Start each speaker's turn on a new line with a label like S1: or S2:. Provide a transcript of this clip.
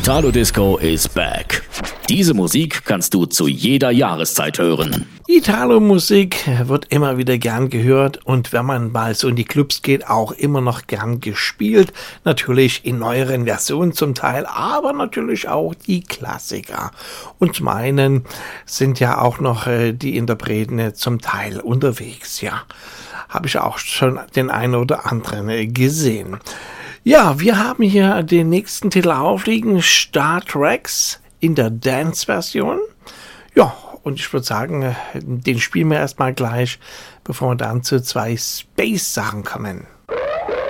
S1: Italo Disco is back. Diese Musik kannst du zu jeder Jahreszeit hören.
S2: Italo-Musik wird immer wieder gern gehört und wenn man mal so in die Clubs geht, auch immer noch gern gespielt. Natürlich in neueren Versionen zum Teil, aber natürlich auch die Klassiker. Und zum einen sind ja auch noch die Interpreten zum Teil unterwegs, ja. Habe ich auch schon den einen oder anderen gesehen. Ja, wir haben hier den nächsten Titel aufliegen, Star Trek in der Dance-Version. Ja, und ich würde sagen, den spielen wir erstmal gleich, bevor wir dann zu 2 Space-Sachen kommen.